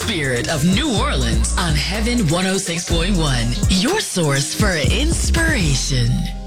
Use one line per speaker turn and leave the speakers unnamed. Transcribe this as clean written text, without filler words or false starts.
spirit of New Orleans on Heaven 106.1, your source for inspiration.